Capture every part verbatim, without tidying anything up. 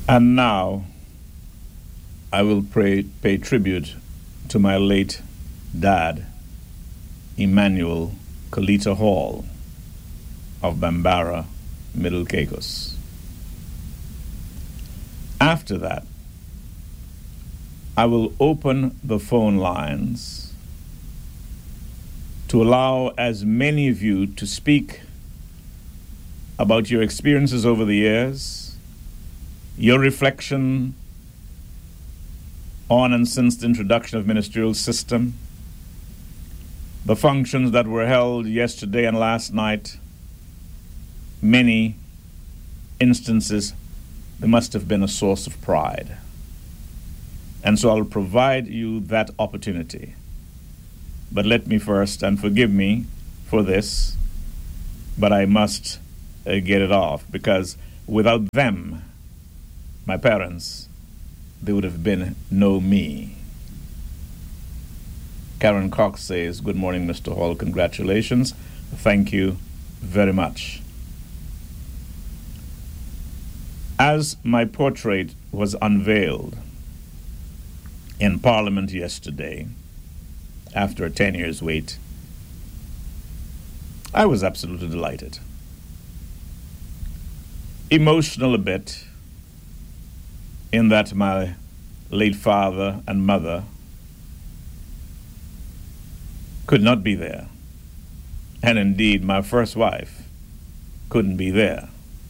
And now I will pray, pay tribute to my late dad, Emmanuel Kalita Hall of Bambara, Middle Caicos. After that, I will open the phone lines to allow as many of you to speak about your experiences over the years, your reflection on and since the introduction of ministerial system, the functions that were held yesterday and last night. Many instances, there must have been a source of pride. And so I'll provide you that opportunity. But let me first, and forgive me for this, but I must uh, get it off, because without them, my parents, there would have been no me. Karen Cox says, "Good morning, Mister Hall. Congratulations. Thank you very much." As my portrait was unveiled in Parliament yesterday, after a ten years wait, I was absolutely delighted. Emotional a bit, in that my late father and mother could not be there. And indeed, my first wife couldn't be there.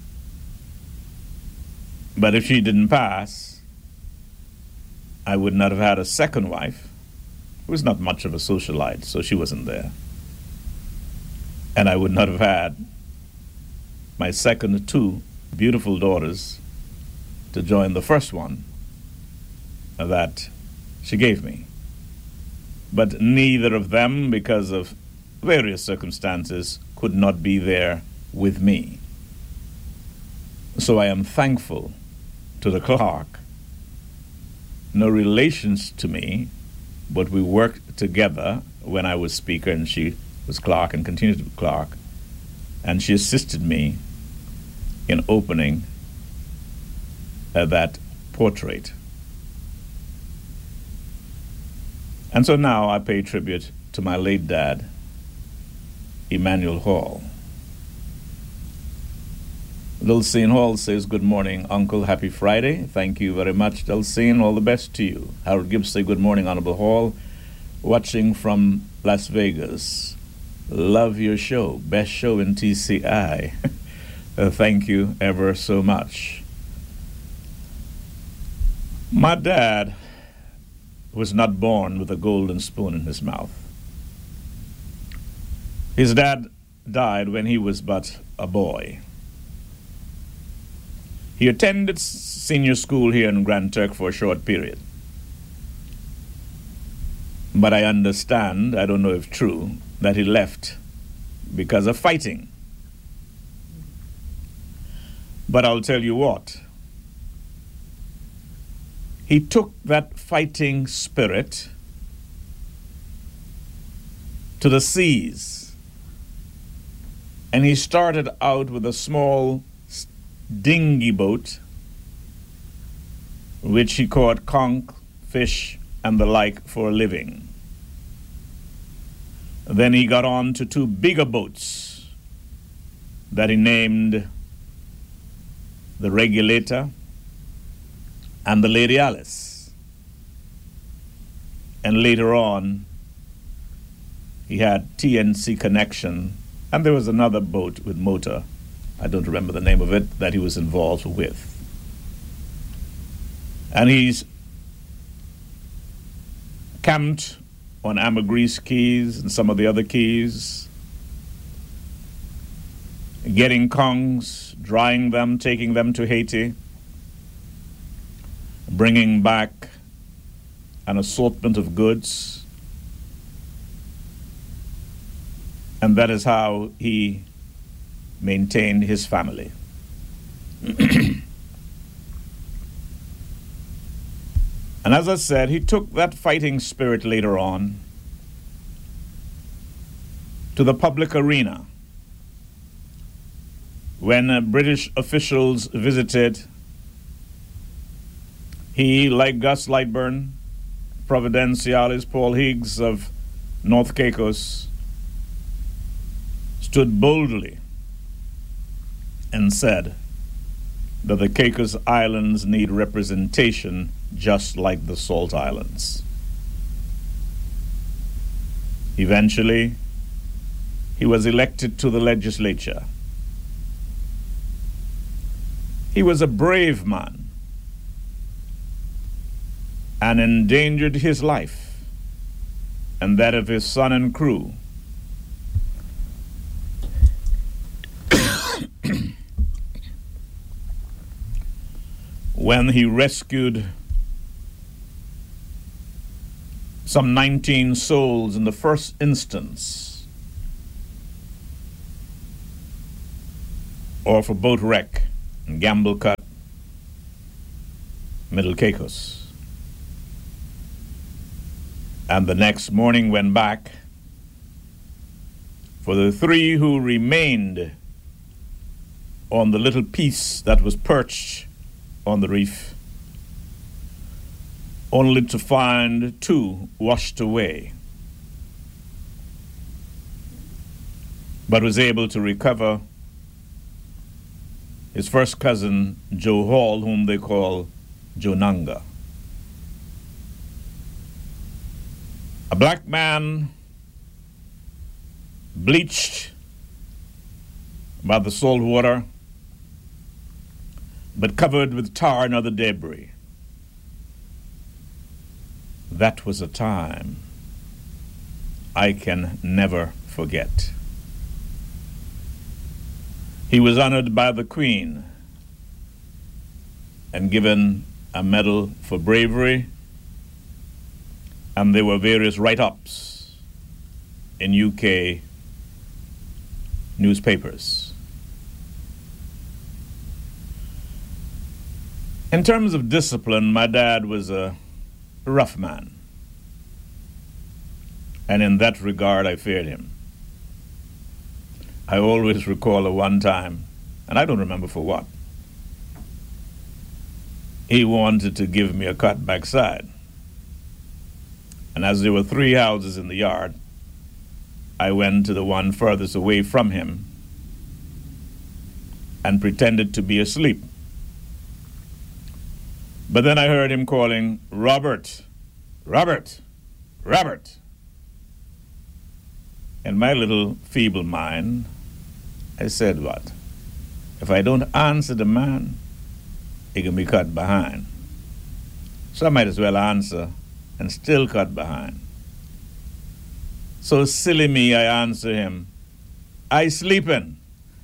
But if she didn't pass, I would not have had a second wife, who was not much of a socialite, so she wasn't there. And I would not have had my second two beautiful daughters to join the first one that she gave me. But neither of them, because of various circumstances, could not be there with me. So I am thankful to the clerk, no relations to me, but we worked together when I was speaker and she was clerk and continued to be clerk, and she assisted me in opening uh, that portrait. And so now I pay tribute to my late dad, Emmanuel Hall. Dulcine Hall says, "Good morning, Uncle. Happy Friday." Thank you very much, Dulcine. All the best to you. Harold Gibbs say, "Good morning, Honorable Hall. Watching from Las Vegas. Love your show. Best show in T C I." uh, thank you ever so much. My dad was not born with a golden spoon in his mouth. His dad died when he was but a boy. He attended senior school here in Grand Turk for a short period. But I understand, I don't know if true, that he left because of fighting. But I'll tell you what. He took that fighting spirit to the seas, and he started out with a small dinghy boat, which he caught conch, fish, and the like for a living. Then he got on to two bigger boats that he named the Regulator and the Lady Alice. And later on, he had T N C connection, and there was another boat with motor, I don't remember the name of it, that he was involved with. And he's camped on Ambergris Keys and some of the other keys, getting kongs, drying them, taking them to Haiti, bringing back an assortment of goods. And that is how he maintained his family. And as I said, he took that fighting spirit later on to the public arena. When uh, British officials visited He, like Gus Lightburn, Providencialis Paul Higgs of North Caicos, stood boldly and said that the Caicos Islands need representation just like the Salt Islands. Eventually, he was elected to the legislature. He was a brave man and endangered his life and that of his son and crew when he rescued some nineteen souls in the first instance off a boat wreck in Gamble Cut, Middle Caicos. And the next morning went back for the three who remained on the little piece that was perched on the reef, only to find two washed away, but was able to recover his first cousin, Joe Hall, whom they call Jonanga. A black man bleached by the salt water, but covered with tar and other debris. That was a time I can never forget. He was honored by the Queen and given a medal for bravery, and there were various write-ups in U K newspapers. In terms of discipline, my dad was a rough man, and in that regard I feared him. I always recall a one time, and I don't remember for what, he wanted to give me a cut backside. And as there were three houses in the yard, I went to the one furthest away from him and pretended to be asleep. But then I heard him calling, "Robert, Robert, Robert." In my little feeble mind, I said, what? If I don't answer the man, he can be cut behind. So I might as well answer and still cut behind. So silly me, I answer him, "I sleeping."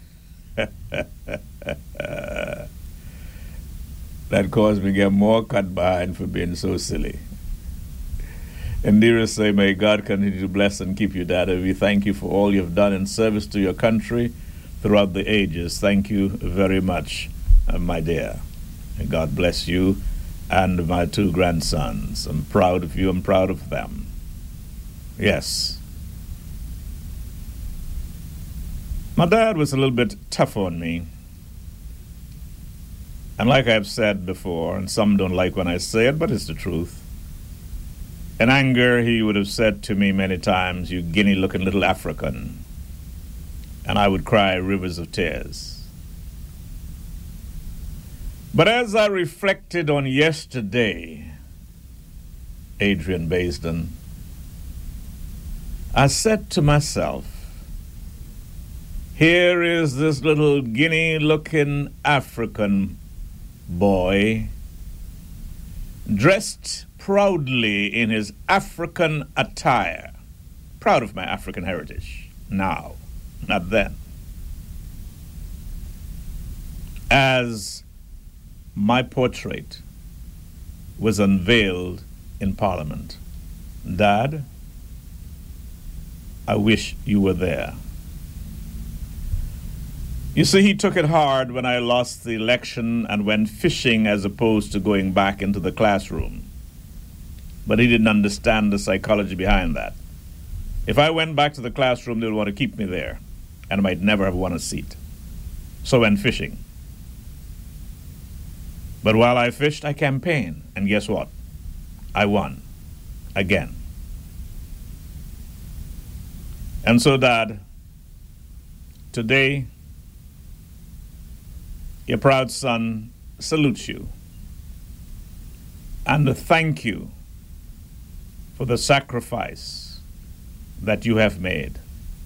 That caused me to get more cut behind for being so silly. And dearest say, may God continue to bless and keep you, Daddy. We thank you for all you've done in service to your country throughout the ages. Thank you very much, uh, my dear. And God bless you and my two grandsons. I'm proud of you. I'm proud of them. Yes. My dad was a little bit tough on me. And like I've said before, and some don't like when I say it, but it's the truth. In anger, he would have said to me many times, "You guinea-looking little African." And I would cry rivers of tears. But as I reflected on yesterday, Adrian Baisden, I said to myself, here is this little guinea-looking African boy dressed proudly in his African attire, proud of my African heritage, now, not then, as my portrait was unveiled in Parliament. Dad, I wish you were there. You see, he took it hard when I lost the election and went fishing as opposed to going back into the classroom. But he didn't understand the psychology behind that. If I went back to the classroom, they would want to keep me there, and I might never have won a seat. So I went fishing. But while I fished, I campaigned. And guess what? I won. Again. And so, Dad, today, your proud son salutes you and thank you for the sacrifice that you have made.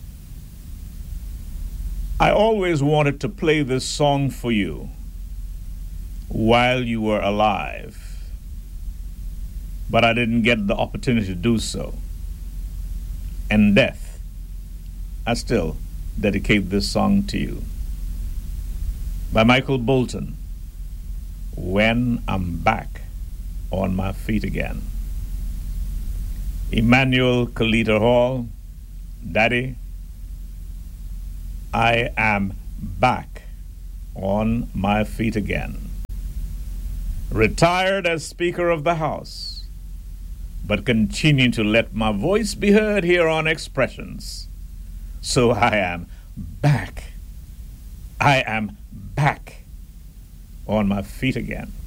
I always wanted to play this song for you while you were alive, but I didn't get the opportunity to do so. In death, I still dedicate this song to you. By Michael Bolton, When I'm Back on My Feet Again. Emmanuel Kalita Hall, Daddy, I am back on my feet again. Retired as Speaker of the House, but continue to let my voice be heard here on Expressions. So I am back. I am back on my feet again.